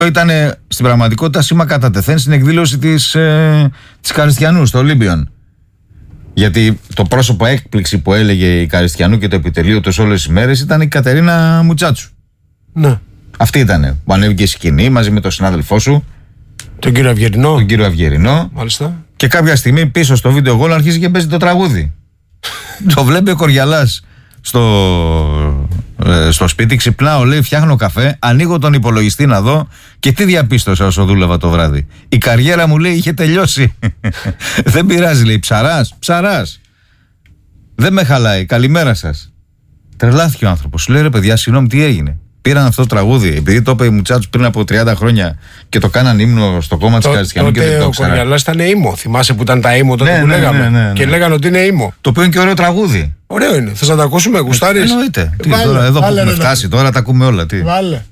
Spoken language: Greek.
Ήταν στην πραγματικότητα σήμα κατά τεθέν στην εκδήλωση της Καριστιανού στο Ολύμπιον. Γιατί το πρόσωπο έκπληξη που έλεγε η Καριστιανού και το επιτελείο τους όλες τις μέρες ήταν η Κατερίνα Μουτσάτσου. Ναι. Αυτή ήτανε που ανέβηκε στη σκηνή μαζί με τον συνάδελφό σου, τον κύριο Αυγερινό. Τον κύριο Αυγερινό. Μάλιστα. Και κάποια στιγμή πίσω στο βίντεο γκολ αρχίζει και παίζει το τραγούδι. Το βλέπει ο Κοριαλάς στο σπίτι, ξυπνάω, λέει, φτιάχνω καφέ, ανοίγω τον υπολογιστή να δω και τι διαπίστωσα όσο δούλευα το βράδυ. Η καριέρα μου, λέει, είχε τελειώσει. Δεν πειράζει, λέει, ψαράς. Δεν με χαλάει, καλημέρα σας. Τρελάθηκε ο άνθρωπος. Σου λέει, ρε παιδιά, συγγνώμη, τι έγινε? Πήραν αυτό το τραγούδι, επειδή το είπε η Μουτσάτσου πριν από 30 χρόνια και το κάναν ύμνο στο κόμμα της Καριστιανού και δεν το ήξερα. Ο Κοριαλάς ήταν ύμο. Θυμάσαι που ήταν τα ύμο τότε που λέγαμε? Ναι. Και λέγανε ότι είναι ύμο. Το οποίο είναι και ωραίο τραγούδι. Ωραίο είναι. Θες να το ακούσουμε, γουστάρεις? Εννοείται. Εδώ που έχουμε φτάσει τώρα τα ακούμε όλα. Τι. Βάλε.